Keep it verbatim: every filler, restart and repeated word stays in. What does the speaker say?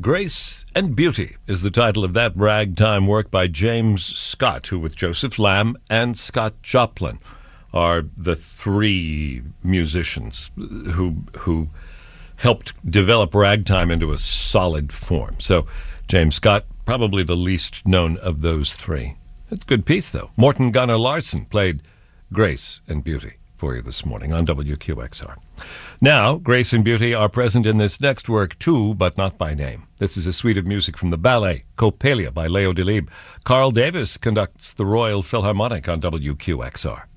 Grace and Beauty is the title of that ragtime work by James Scott, who with Joseph Lamb and Scott Joplin are the three musicians who who helped develop ragtime into a solid form. So James Scott, probably the least known of those three. It's a good piece, though. Morton Gunnar Larson played Grace and Beauty for you this morning on W Q X R. Now, Grace and Beauty are present in this next work too, but not by name. This is a suite of music from the ballet Coppelia by Leo Delibes. Carl Davis conducts the Royal Philharmonic on W Q X R.